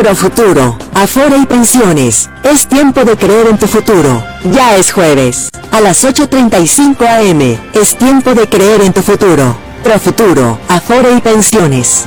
Profuturo, Afore y Pensiones. Es tiempo de creer en tu futuro. Ya es jueves. A las 8:35 am. Es tiempo de creer en tu futuro. Profuturo, Afore y Pensiones.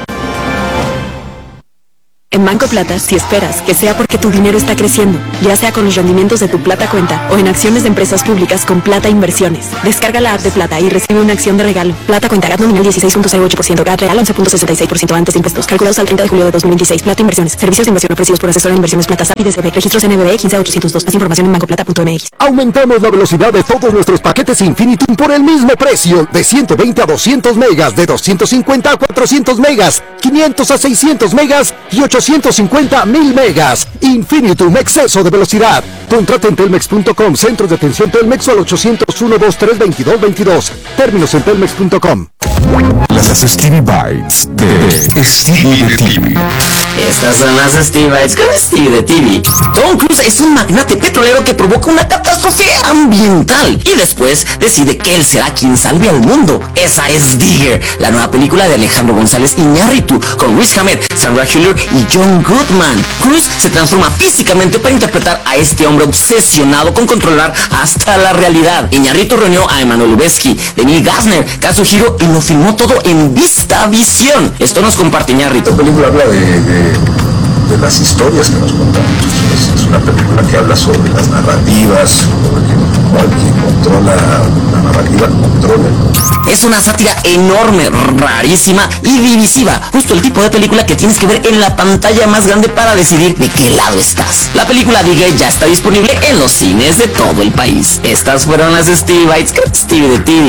En Banco Plata, si esperas que sea porque tu dinero está creciendo, ya sea con los rendimientos de tu Plata Cuenta o en acciones de empresas públicas con Plata Inversiones. Descarga la app de Plata y recibe una acción de regalo. Plata Cuenta, GAT nominal 16.08%, GAT real 11.66% antes de impuestos, calculados al 30 de julio de 2026. Plata Inversiones, servicios de inversión ofrecidos por asesor de inversiones Plata SAP y DCB, registros NBB 15802. Más información en bancoplata.mx. Aumentamos la velocidad de todos nuestros paquetes Infinitum por el mismo precio, de 120 a 200 megas, de 250 a 400 megas, 500 a 600 megas y 850,000 megas. Infinitum, exceso de velocidad. Contrata en telmex.com, centros de atención Telmex al 801-23-22-22. Términos en telmex.com. Las Stevie Bites de Stevie de TV. Estas son las Stevie Bites con Stevie de TV. Tom Cruise es un magnate petrolero que provoca una catástrofe ambiental y después decide que él será quien salve al mundo. Esa es Digger, la nueva película de Alejandro González Iñárritu, con Riz Ahmed, Sandra Hüller y John Goodman. Cruise se transforma físicamente para interpretar a este hombre obsesionado con controlar hasta la realidad. Iñárritu reunió a Emmanuel Lubezki, Denis Gassner, Kazuhiro y lo filmó todo en VistaVision. Esto nos comparte Iñárritu. Esta película habla de las historias que nos contamos. Es una película que habla sobre las narrativas, quien controla la narrativa controla. Es una sátira enorme, rarísima y divisiva. Justo el tipo de película que tienes que ver en la pantalla más grande para decidir de qué lado estás. La película Digger ya está disponible en los cines de todo el país. Estas fueron las Stevie Bites con Stevie de TV.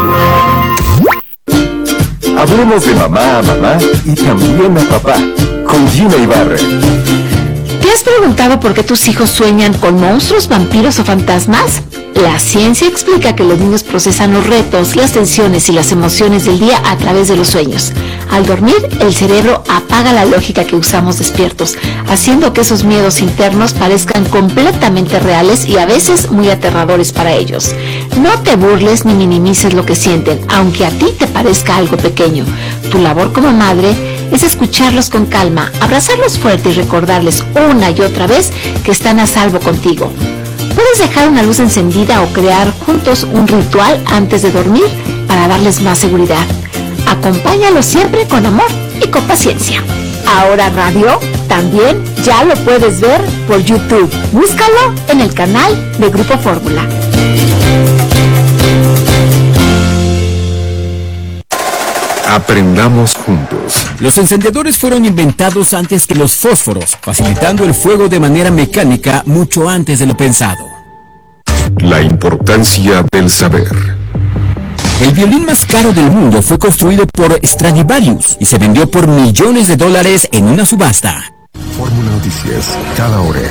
Hablemos de mamá a mamá y también a papá, con Gina Ibarra. ¿Te has preguntado por qué tus hijos sueñan con monstruos, vampiros o fantasmas? La ciencia explica que los niños procesan los retos, las tensiones y las emociones del día a través de los sueños. Al dormir, el cerebro apaga la lógica que usamos despiertos, haciendo que esos miedos internos parezcan completamente reales y a veces muy aterradores para ellos. No te burles ni minimices lo que sienten, aunque a ti te parezca algo pequeño. Tu labor como madre es escucharlos con calma, abrazarlos fuerte y recordarles una y otra vez que están a salvo contigo. Puedes dejar una luz encendida o crear juntos un ritual antes de dormir para darles más seguridad. Acompáñalos siempre con amor y con paciencia. Ahora Radio también ya lo puedes ver por YouTube. Búscalo en el canal de Grupo Fórmula. Aprendamos juntos. Los encendedores fueron inventados antes que los fósforos, facilitando el fuego de manera mecánica mucho antes de lo pensado. La importancia del saber. El violín más caro del mundo fue construido por Stradivarius y se vendió por millones de dólares en una subasta. Fórmula Noticias, cada hora.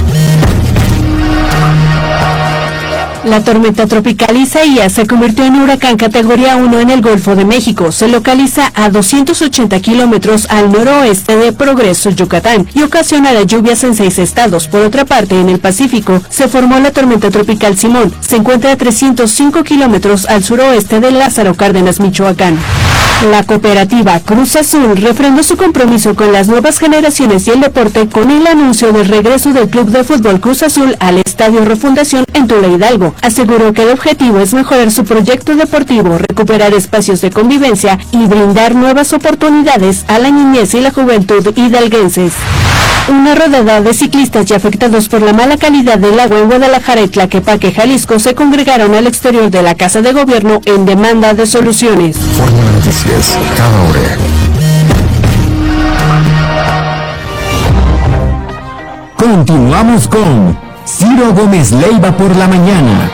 La tormenta tropical Isaías se convirtió en huracán categoría 1 en el Golfo de México. Se localiza a 280 kilómetros al noroeste de Progreso, Yucatán, y ocasionará lluvias en 6 estados. Por otra parte, en el Pacífico, se formó la tormenta tropical Simón. Se encuentra a 305 kilómetros al suroeste de Lázaro Cárdenas, Michoacán. La cooperativa Cruz Azul refrendó su compromiso con las nuevas generaciones y el deporte con el anuncio del regreso del Club de Fútbol Cruz Azul al Estadio Refundación en Tula Hidalgo. Aseguró que el objetivo es mejorar su proyecto deportivo, recuperar espacios de convivencia y brindar nuevas oportunidades a la niñez y la juventud hidalguenses. Una rodada de ciclistas ya afectados por la mala calidad del agua en Guadalajara y Tlaquepaque, Jalisco, se congregaron al exterior de la Casa de Gobierno en demanda de soluciones. Fórmula Noticias, cada hora. Continuamos con Ciro Gómez Leiva por la mañana.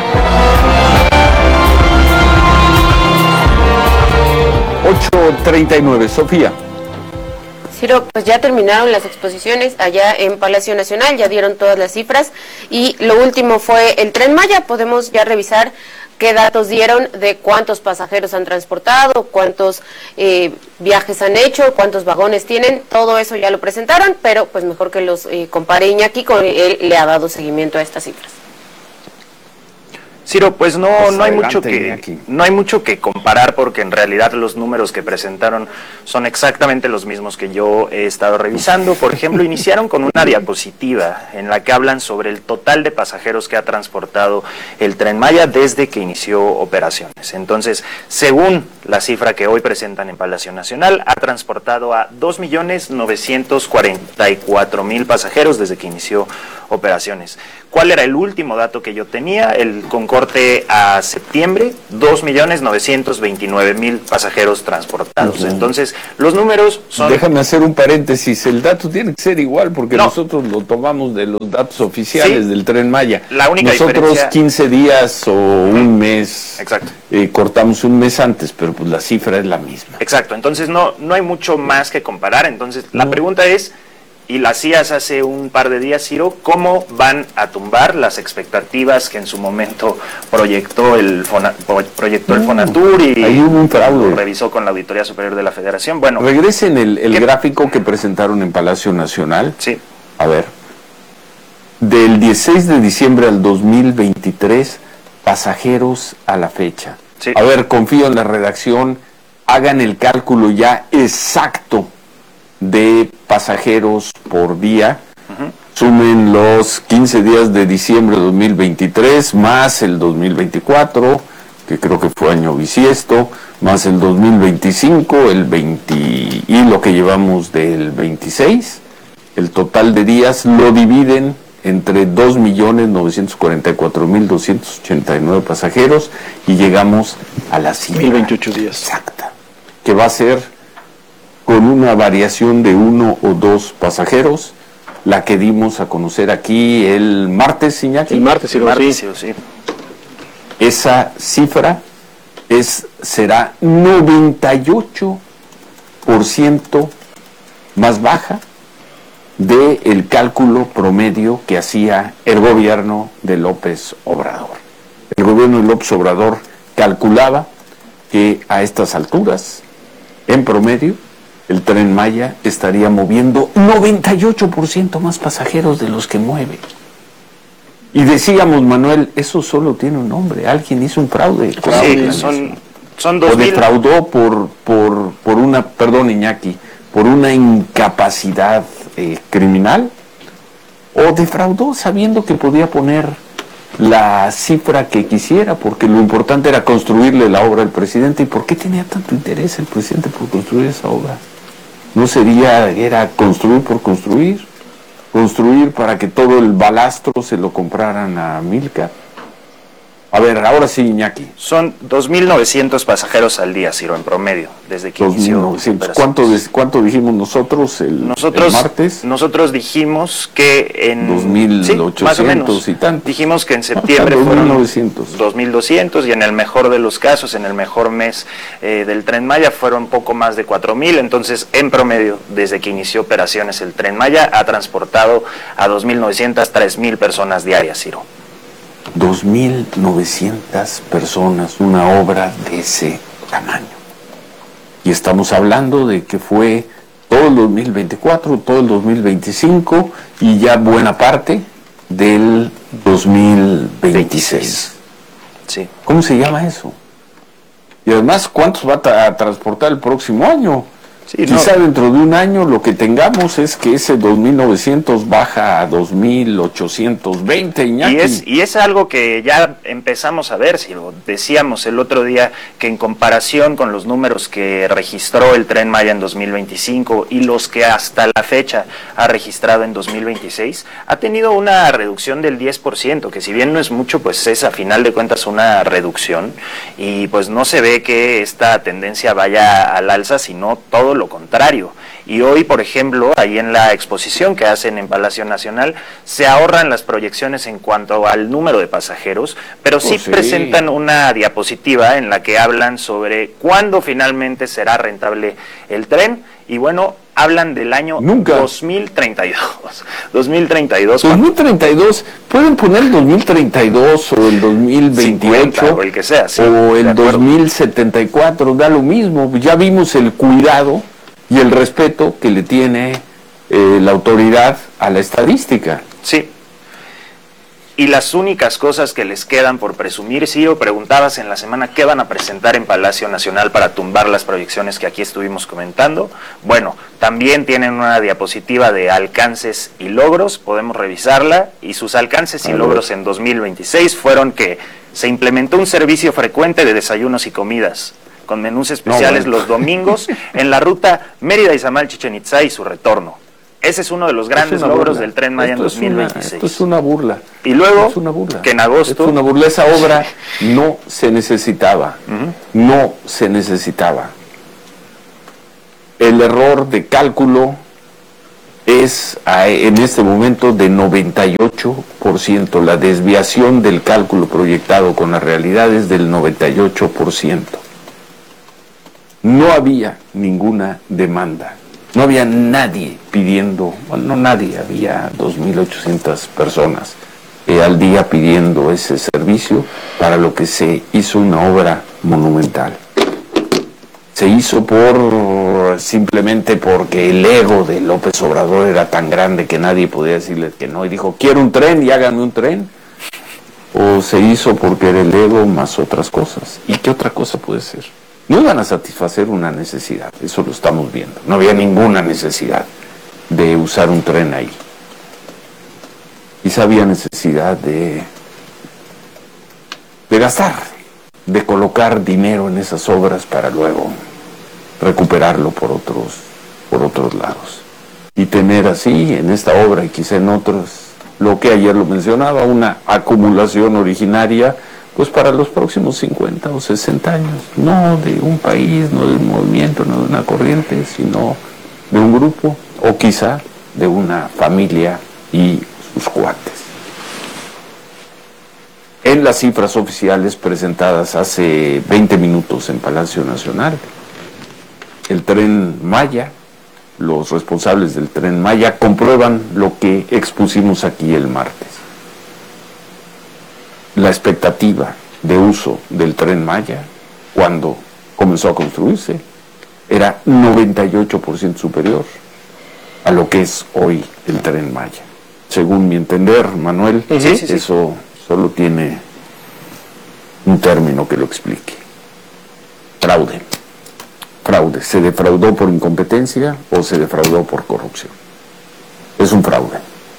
8:39, Sofía. Ciro, pues ya terminaron las exposiciones allá en Palacio Nacional, ya dieron todas las cifras y lo último fue el Tren Maya. Podemos ya revisar qué datos dieron de cuántos pasajeros han transportado, cuántos viajes han hecho, cuántos vagones tienen, todo eso ya lo presentaron, pero pues mejor que los compare Iñaki, con él le ha dado seguimiento a estas cifras. Ciro, pues no hay adelante, no hay mucho que comparar, porque en realidad los números que presentaron son exactamente los mismos que yo he estado revisando. Por ejemplo, iniciaron con una diapositiva en la que hablan sobre el total de pasajeros que ha transportado el Tren Maya desde que inició operaciones. Entonces, según la cifra que hoy presentan en Palacio Nacional, ha transportado a 2.944.000 pasajeros desde que inició operaciones. ¿Cuál era el último dato que yo tenía? Con corte a septiembre, 2.929.000 pasajeros transportados. Entonces, los números son... Déjame hacer un paréntesis, el dato tiene que ser igual, porque nosotros lo tomamos de los datos oficiales del Tren Maya. La única nosotros diferencia... 15 días o un mes, exacto. Cortamos un mes antes, pero pues la cifra es la misma. Exacto, entonces no hay mucho más que comparar. Entonces, la pregunta es... Y las hacías hace un par de días, Ciro, ¿cómo van a tumbar las expectativas que en su momento proyectó el Fonatur y ahí hubo un fraude. Revisó con la Auditoría Superior de la Federación? Bueno, regresen el gráfico que presentaron en Palacio Nacional. Sí. A ver, del 16 de diciembre al 2023, pasajeros a la fecha. Sí. A ver, confío en la redacción, hagan el cálculo ya exacto de pasajeros por día, sumen los 15 días de diciembre de 2023, más el 2024, que creo que fue año bisiesto, más el 2025, el 20 y lo que llevamos del 26, el total de días lo dividen entre 2.944.289 pasajeros y llegamos a la cifra 1028 días exacta, que va a ser con una variación de 1 o 2 pasajeros, la que dimos a conocer aquí el martes, Iñaki. El martes, sí. Esa cifra será 98% más baja del cálculo promedio que hacía el gobierno de López Obrador. El gobierno de López Obrador calculaba que a estas alturas, en promedio, el Tren Maya estaría moviendo 98% más pasajeros de los que mueve. Y decíamos, Manuel, eso solo tiene un nombre, alguien hizo un fraude. Sí, son 2.000. O defraudó por una, perdón Iñaki, por una incapacidad criminal, o defraudó sabiendo que podía poner la cifra que quisiera, porque lo importante era construirle la obra al presidente. ¿Y por qué tenía tanto interés el presidente por construir esa obra? ¿No era construir por construir? ¿Construir para que todo el balastro se lo compraran a Milka? A ver, ahora sí, Iñaki. Son 2.900 pasajeros al día, Ciro, en promedio, desde que inició. ¿Cuánto dijimos nosotros el martes? Nosotros dijimos que en... 2.800 más o menos, y tanto. Dijimos que en septiembre fueron 2.900. 2.200 y en el mejor de los casos, en el mejor mes del Tren Maya, fueron poco más de 4.000. Entonces, en promedio, desde que inició operaciones el Tren Maya, ha transportado a 2.900, 3.000 personas diarias, Ciro. 2.900 personas, una obra de ese tamaño. Y estamos hablando de que fue todo el 2024, todo el 2025 y ya buena parte del 2026. Sí. ¿Cómo se llama eso? Y además, ¿cuántos va a transportar el próximo año? Sí, quizá dentro de un año lo que tengamos es que ese 2.900 baja a 2.820, Iñaki. Y es algo que ya empezamos a ver, si lo decíamos el otro día, que en comparación con los números que registró el Tren Maya en 2025 y los que hasta la fecha ha registrado en 2026, ha tenido una reducción del 10%, que si bien no es mucho, pues es a final de cuentas una reducción, y pues no se ve que esta tendencia vaya al alza, sino todo lo contrario. Y hoy, por ejemplo, ahí en la exposición que hacen en Palacio Nacional, se ahorran las proyecciones en cuanto al número de pasajeros, pero sí presentan una diapositiva en la que hablan sobre cuándo finalmente será rentable el tren, y bueno, hablan del año 2032. 2032, pueden poner el 2032 o el 2028 50, o el que sea, sí, o el 2074, da lo mismo. Ya vimos el cuidado y el respeto que le tiene la autoridad a la estadística. Sí. Y las únicas cosas que les quedan por presumir, Ciro, preguntabas en la semana qué van a presentar en Palacio Nacional para tumbar las proyecciones que aquí estuvimos comentando. Bueno, también tienen una diapositiva de alcances y logros, podemos revisarla, y sus alcances y logros en 2026 fueron que se implementó un servicio frecuente de desayunos y comidas, con menús especiales los domingos en la ruta Mérida-Izamal-Chichén Itzá y su retorno. Ese es uno de los grandes logros del Tren Maya en 2026. Esto es una burla. Y luego, es una burla. Que en agosto... Esto es una burla. Esa obra no se necesitaba. No se necesitaba. El error de cálculo es en este momento de 98%. La desviación del cálculo proyectado con la realidad es del 98%. No había ninguna demanda. No había nadie pidiendo, bueno, no nadie, había 2.800 personas al día pidiendo ese servicio, para lo que se hizo una obra monumental. Se hizo simplemente porque el ego de López Obrador era tan grande que nadie podía decirle que no, y dijo, quiero un tren y háganme un tren. O se hizo porque era el ego más otras cosas. ¿Y qué otra cosa puede ser? No iban a satisfacer una necesidad, eso lo estamos viendo. No había ninguna necesidad de usar un tren ahí. Quizá había necesidad de gastar, de colocar dinero en esas obras para luego recuperarlo por otros lados. Y tener así, en esta obra y quizá en otros, lo que ayer lo mencionaba, una acumulación originaria, pues para los próximos 50 o 60 años, no de un país, no de un movimiento, no de una corriente, sino de un grupo, o quizá de una familia y sus cuates. En las cifras oficiales presentadas hace 20 minutos en Palacio Nacional, el Tren Maya, los responsables del Tren Maya comprueban lo que expusimos aquí el martes. La expectativa de uso del Tren Maya, cuando comenzó a construirse, era 98% superior a lo que es hoy el Tren Maya. Según mi entender, Manuel, eso solo tiene un término que lo explique: fraude. Fraude. ¿Se defraudó por incompetencia o se defraudó por corrupción? Es un fraude.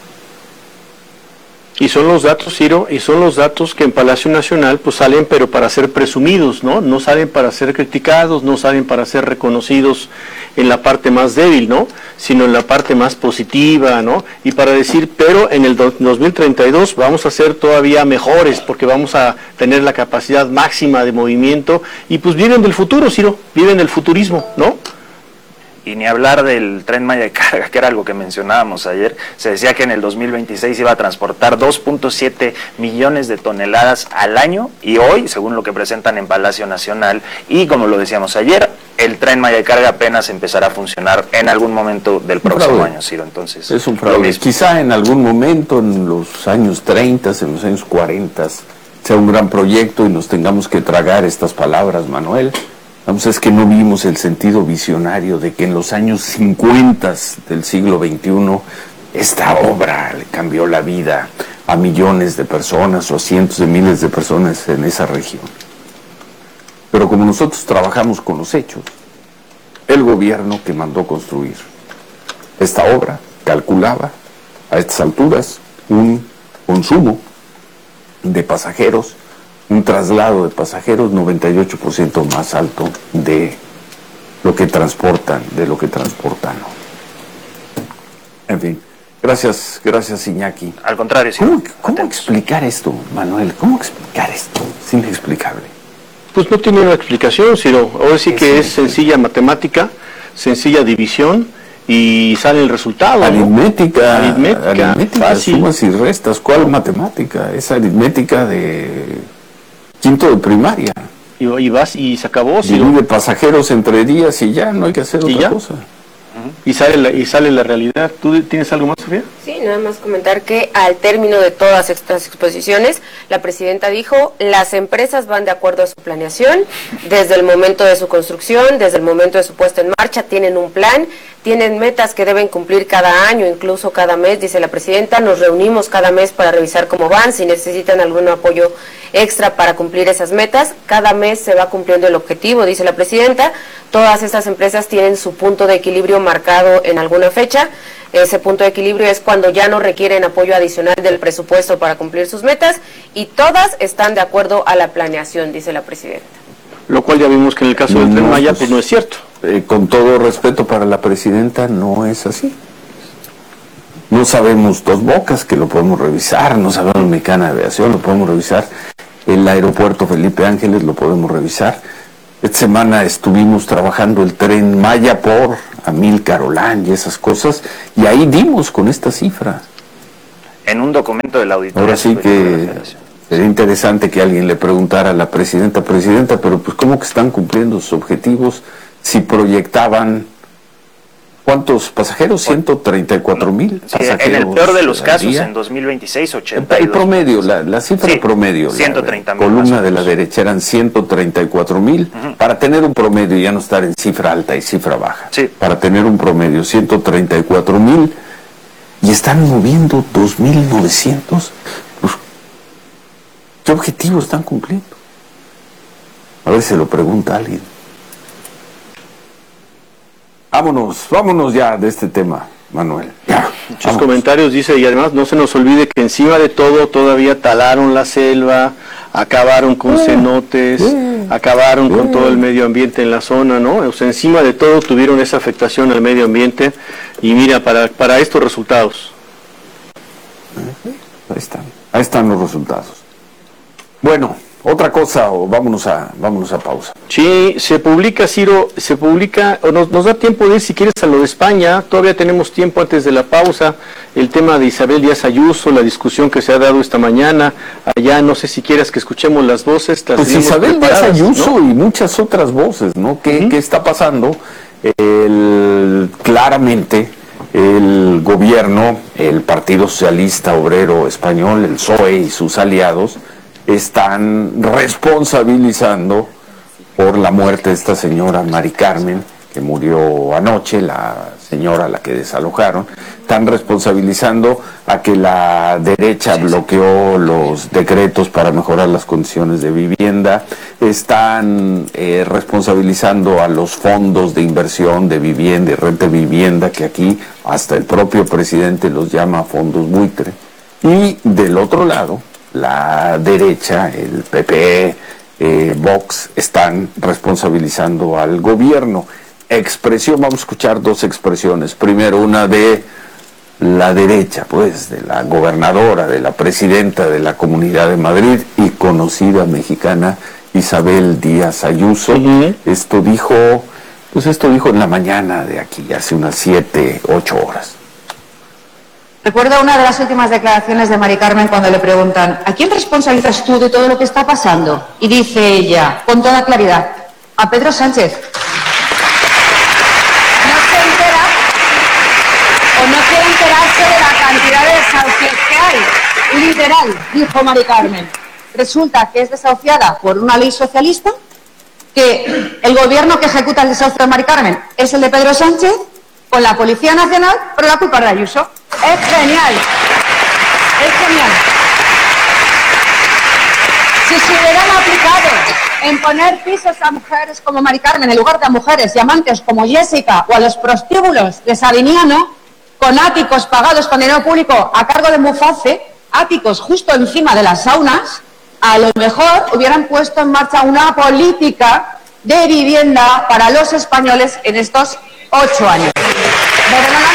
Y son los datos, Ciro, y son los datos que en Palacio Nacional pues salen pero para ser presumidos, ¿no? No salen para ser criticados, no salen para ser reconocidos en la parte más débil, ¿no? Sino en la parte más positiva, ¿no? Y para decir, pero en el 2032 vamos a ser todavía mejores porque vamos a tener la capacidad máxima de movimiento y pues viven del futuro, Ciro, viven del futurismo, ¿no? Y ni hablar del Tren Maya de carga, que era algo que mencionábamos ayer. Se decía que en el 2026 iba a transportar 2.7 millones de toneladas al año, y hoy, según lo que presentan en Palacio Nacional, y como lo decíamos ayer, el Tren Maya de carga apenas empezará a funcionar en algún momento del próximo año, Ciro. Entonces, es un fraude. Quizá en algún momento, en los años 30, en los años 40, sea un gran proyecto y nos tengamos que tragar estas palabras, Manuel. Vamos, es que no vimos el sentido visionario de que en los años 50 del siglo XXI esta obra le cambió la vida a millones de personas o a cientos de miles de personas en esa región. Pero como nosotros trabajamos con los hechos, el gobierno que mandó construir esta obra calculaba a estas alturas un consumo de pasajeros, un traslado de pasajeros 98% más alto de lo que transportan, En fin, gracias Iñaki. Al contrario, sí. ¿Cómo explicar esto, Manuel? ¿Cómo explicar esto? Es inexplicable. Pues no tiene una explicación, Ciro. Ahora sí que es sencilla matemática, sencilla división, y sale el resultado, aritmética, ¿no? Aritmética, fácil. Sumas y restas. ¿Cuál matemática? Es aritmética de quinto de primaria. Y vas y se acabó, Ciro. Divide pasajeros entre días y ya, no hay que hacer otra cosa. y sale la realidad. ¿Tú tienes algo más, Sofía? Sí, nada más comentar que al término de todas estas exposiciones, la presidenta dijo, las empresas van de acuerdo a su planeación, desde el momento de su construcción, desde el momento de su puesta en marcha, tienen un plan, tienen metas que deben cumplir cada año, incluso cada mes, dice la presidenta, nos reunimos cada mes para revisar cómo van, si necesitan algún apoyo extra para cumplir esas metas, cada mes se va cumpliendo el objetivo, dice la presidenta, todas estas empresas tienen su punto de equilibrio marcado en alguna fecha. Ese punto de equilibrio es cuando ya no requieren apoyo adicional del presupuesto para cumplir sus metas y todas están de acuerdo a la planeación, dice la presidenta. Lo cual ya vimos que en el caso del Tren Maya pues no es cierto. Con todo respeto para la presidenta, no es así. No sabemos Dos Bocas, que lo podemos revisar, no sabemos Mexicana de Aviación, lo podemos revisar, el aeropuerto Felipe Ángeles lo podemos revisar. Esta semana estuvimos trabajando el Tren Maya por Amílcar Olán y esas cosas, y ahí dimos con esta cifra. En un documento de la auditoría. Ahora sí que sería interesante que alguien le preguntara a la presidenta, pero pues ¿cómo que están cumpliendo sus objetivos si proyectaban cuántos pasajeros? 134,000 pasajeros. En el peor de los casos, en 2026, 82. El promedio, la cifra promedio, 130,000. La columna de la derecha eran 134,000, para tener un promedio, ya no estar en cifra alta y cifra baja. Para tener un promedio, 134,000, y están moviendo 2,900. Pues, ¿qué objetivo están cumpliendo? A ver si se lo pregunta alguien. Vámonos ya de este tema, Manuel. Muchos comentarios dice, y además no se nos olvide que encima de todo todavía talaron la selva, acabaron con cenotes, acabaron con todo el medio ambiente en la zona, ¿no? O sea, encima de todo tuvieron esa afectación al medio ambiente y mira, para estos resultados. Ahí están los resultados. Bueno, otra cosa, o vámonos a pausa. Sí, se publica, Ciro, o nos da tiempo de ir, si quieres, a lo de España. Todavía tenemos tiempo antes de la pausa. El tema de Isabel Díaz Ayuso, la discusión que se ha dado esta mañana. Allá, no sé si quieras que escuchemos las voces. Pues Isabel Díaz Ayuso, ¿no? Y muchas otras voces, ¿no? ¿Qué está pasando? Claramente, el gobierno, el Partido Socialista Obrero Español, el PSOE y sus aliados, están responsabilizando por la muerte de esta señora Mari Carmen, que murió anoche, la señora a la que desalojaron. Están responsabilizando a que la derecha bloqueó los decretos para mejorar las condiciones de vivienda. Están responsabilizando a los fondos de inversión de vivienda y renta de vivienda, que aquí hasta el propio presidente los llama fondos buitre. Y del otro lado, la derecha, el PP, Vox, están responsabilizando al gobierno. Vamos a escuchar dos expresiones. Primero, una de la derecha, pues, de la gobernadora, de la presidenta de la Comunidad de Madrid y conocida mexicana, Isabel Díaz Ayuso. Esto dijo en la mañana de aquí, hace unas 7, 8 horas. Recuerdo una de las últimas declaraciones de Mari Carmen cuando le preguntan ¿a quién responsabilizas tú de todo lo que está pasando? Y dice ella, con toda claridad, a Pedro Sánchez. No se entera o no quiere enterarse de la cantidad de desahucios que hay. Literal, dijo Mari Carmen. Resulta que es desahuciada por una ley socialista, que el gobierno que ejecuta el desahucio de Mari Carmen es el de Pedro Sánchez, con la Policía Nacional, pero la culpa es de Ayuso. Es genial. Es genial. Si se hubieran aplicado en poner pisos a mujeres como Mari Carmen en lugar de a mujeres y amantes como Jessica o a los prostíbulos de Sabiñano, con áticos pagados con dinero público a cargo de Muface, áticos justo encima de las saunas, a lo mejor hubieran puesto en marcha una política de vivienda para los españoles en estos 8 años. ¿Verdad?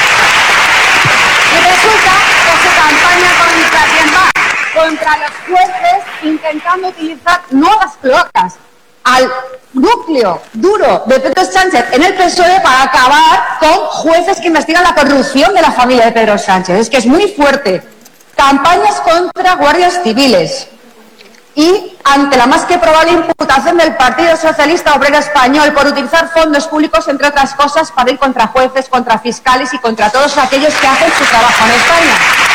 Y resulta que su campaña contra quién va, contra los jueces, intentando utilizar nuevas cloacas al núcleo duro de Pedro Sánchez en el PSOE para acabar con jueces que investigan la corrupción de la familia de Pedro Sánchez. Es que es muy fuerte. Campañas contra guardias civiles, y ante la más que probable imputación del Partido Socialista Obrero Español por utilizar fondos públicos, entre otras cosas, para ir contra jueces, contra fiscales y contra todos aquellos que hacen su trabajo en España.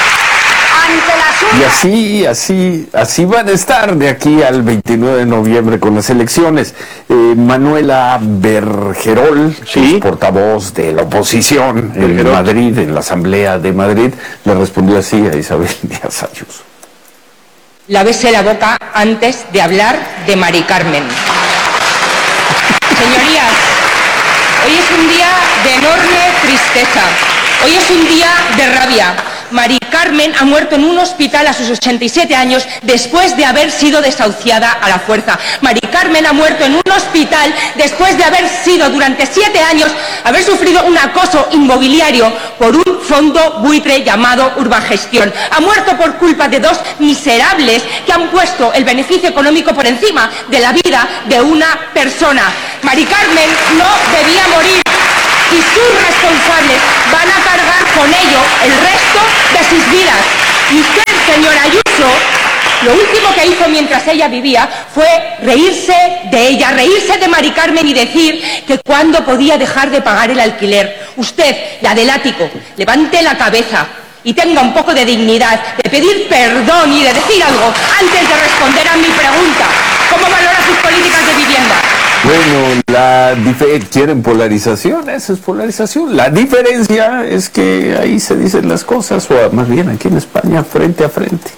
Y así van a estar de aquí al 29 de noviembre con las elecciones. Manuela Bergerol, sí, portavoz de la oposición en Madrid, en la Asamblea de Madrid, le respondió así a Isabel Díaz Ayuso. Lávese la boca antes de hablar de Mari Carmen. Señorías, hoy es un día de enorme tristeza. Hoy es un día de rabia. Mari Carmen ha muerto en un hospital a sus 87 años después de haber sido desahuciada a la fuerza. Mari Carmen ha muerto en un hospital después de haber sido durante 7 años, haber sufrido un acoso inmobiliario por un fondo buitre llamado Urbagestión. Ha muerto por culpa de 2 miserables que han puesto el beneficio económico por encima de la vida de una persona. Mari Carmen no debía morir. Y sus responsables van a cargar con ello el resto de sus vidas. Y usted, señora Ayuso, lo último que hizo mientras ella vivía fue reírse de ella, reírse de Mari Carmen y decir que cuándo podía dejar de pagar el alquiler. Usted, la del ático, levante la cabeza y tenga un poco de dignidad, de pedir perdón y de decir algo antes de responder a mi pregunta. ¿Cómo valora sus políticas de vivienda? Bueno, quieren polarización, esa es polarización. La diferencia es que ahí se dicen las cosas, o más bien aquí en España, frente a frente.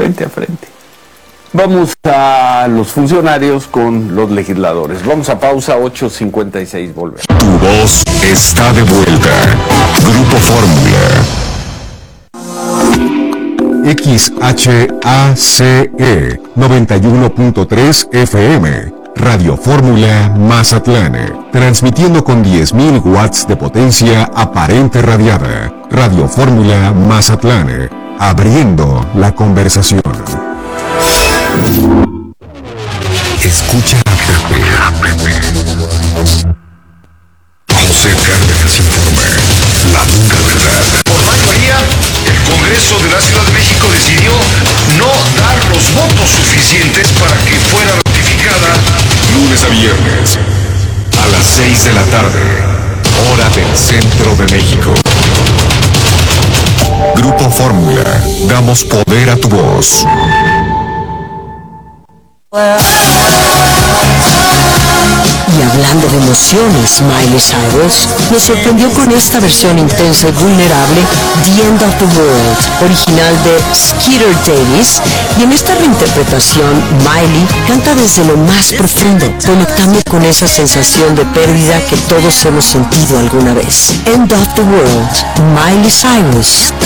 Vamos a los funcionarios con los legisladores. Vamos a pausa, 8:56, volvemos. Tu voz está de vuelta. Grupo Fórmula. XHACE 91.3 FM. Radio Fórmula Mazatlán, transmitiendo con 10.000 watts de potencia aparente radiada. Radio Fórmula Mazatlán, abriendo la conversación. Escucha a Pepe. José Cárdenas informa, la dura verdad. Por mayoría, el Congreso de la Ciudad de México decidió no dar los votos suficientes para que fuera ratificada. Lunes a viernes, a las 6 de la tarde, hora del centro de México. Grupo Fórmula, damos poder a tu voz. Y hablando de emociones, Miley Cyrus nos sorprendió con esta versión intensa y vulnerable, The End of the World, original de Skeeter Davis, y en esta reinterpretación, Miley canta desde lo más profundo, conectando con esa sensación de pérdida que todos hemos sentido alguna vez. End of the World, Miley Cyrus.